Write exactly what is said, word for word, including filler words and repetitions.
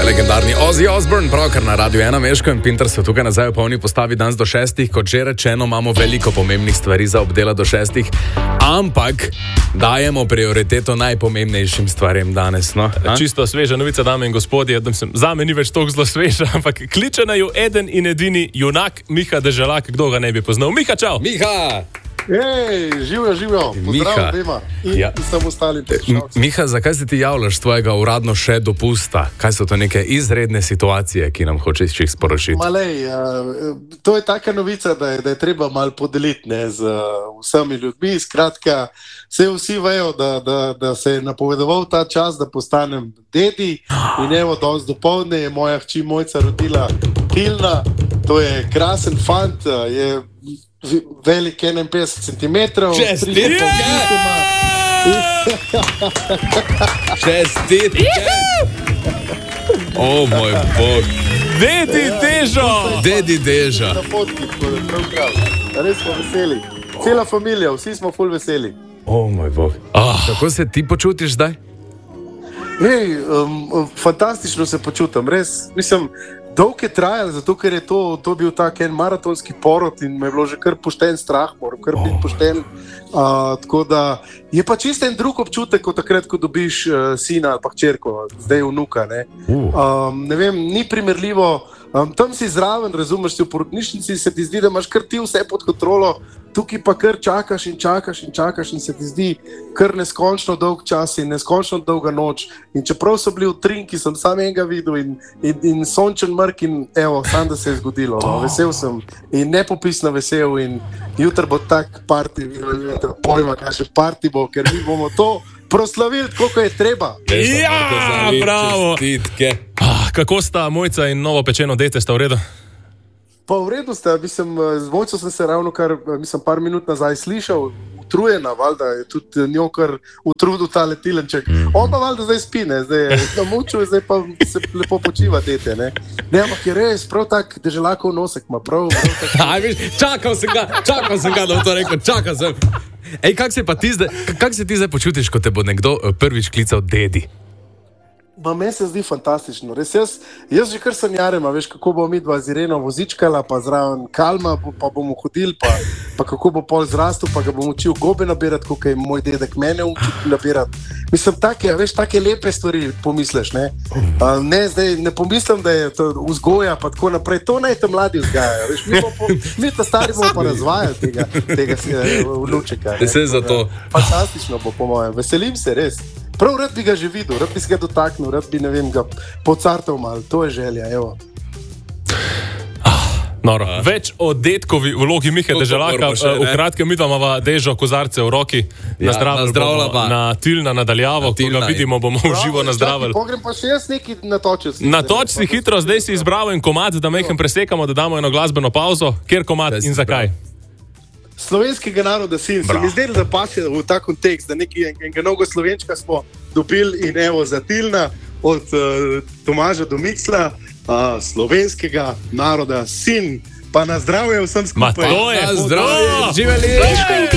Legendarni Ozzy Osbourne, pravkar na Radiu ena, Meško in Pinter so tukaj nazaj v polni postavi danes do šestih. Kot že rečeno, imamo veliko pomembnih stvari za obdela do šestih, ampak dajemo prioriteto najpomembnejšim stvarem danes. No? Čisto sveža novica, dame in gospodje, za me ni več toliko zelo sveža, ampak kliče na ju eden in edini junak Miha Deželak, kdo ga ne bi poznal. Miha, čau! Miha! Ej, živijo, živijo. Pozdrav obema in ja. Vsem ostalim poslušalcem. Miha, zakaj se ti javljaš tvojega uradno še dopusta? Kaj so to neke izredne situacije, ki nam hočeš jih sporočiti? Malej, uh, to je taka novica, da je, da je treba malo podeliti ne, z uh, vsemi ljudmi. Skratka, se vsi vejo, da, da, da se je napovedoval ta čas, da postanem dedi. In evo, danes dopoldne je moja hči Mojca rodila Tilna. To je krasen fant, je velik enainpetdeset centimetrov. Čestitke! Čestitke! O moj bog! Dedi Dežo! Dedi Deža! Na potki, tako da prav prav. Res smo veseli. Cela familija, vsi smo ful veseli. O moj bog! Oh. Kako se ti počutiš zdaj? Ej, um, fantastično se počutim, res, mislim, dolg je trajal, zato ker je to, to bil tak en maratonski porod in me je bilo že kar pošten strah, moram kar biti pošten. Uh, tako da je pa čisto en drug občutek, kot takrat, ko dobiš uh, sina ali pa hčerko, zdaj vnuka. Ne, um, ne vem, ni primerljivo. Um, tam si zraven, razumeš, si v porodnišnici, se ti zdi, da imaš kar ti vse pod kontrolo, tukaj pa kar čakaš in čakaš in čakaš in se ti zdi kar neskončno dolg čas in neskončno dolga noč. In čeprav so bili utrinki, sem sam enega videl in, in, in sončen mrk in evo, sam da se je zgodilo. No. Vesel sem in nepopisno vesel in jutri bo tak party, pojma, kaj še party bo, ker mi bomo to proslavili, koliko je treba. Ja, bravo! Ah, kako sta Mojca in novo pečeno dete, sta v redu? Pa v redu sta, mislim, z Mojco sem se ravno kar, mislim, par minut nazaj slišal, utrujena, valjda je tudi njo kar utrudil tale Tilenček. Mm. On pa valjda zdaj spí, ne, zdaj je namučil, zdaj pa se lepo počiva dete, ne. Ne, ampak je res, prav tak Deželakov nosek ima, prav, prav tak. Aj, viš, čakal sem ga, čakal sem ga, da bo to rekel, čakal sem. Ej, kak se pa ti zdaj, kak se ti zdaj počutiš, ko te bo nekdo prvič klical dedi? Ma meni se zdi fantastično, res jaz, jaz že kar sanjarem, a veš, kako bo mi dva z Ireno vozičkala, pa zraven Kalma, pa bomo hodili, pa, pa kako bo pol zrastel, pa ga bom učil gobe nabirati, kako je moj dedek mene učil nabirati. Mislim, take, veš, take lepe stvari pomisliš, ne? Uh, ne, zdaj ne pomislim, da je to vzgoja, pa tako naprej, to naj te mladi vzgajajo, veš, mi, po, mi ta stari bomo pa razvajali tega, tega vnučeka. Se za to. Fantastično bo, po mojem, veselim se, res. Prav rad bi ga že videl, rad bi se ga dotaknil, rad bi, ne vem, ga pocartal malo, to je želja, evo. Ah, noro. Več o detkovi vlogi Mihe Deželaka, v kratkem mi imamo Dežo kozarce v roki, ja, nazdravljamo na, na Tilna nadaljavo, ko ga vidimo, bomo v živo nazdravili. Pogrem pa še jaz nekaj natočil. Natoč si hitro, zdaj si izbral en komad, da mehen presekamo, da damo eno glasbeno pauzo. Kjer komad in zakaj? Slovenskega naroda sin. Se mi zdelo, da pasje v ta kontekst, da nekaj enega nogo slovenčka smo dobili in evo za Tilna od uh, Tomaža do Miksla, uh, slovenskega naroda sin. Pa na zdravje vsem skupaj. Ma to je, na zdravje, živeli!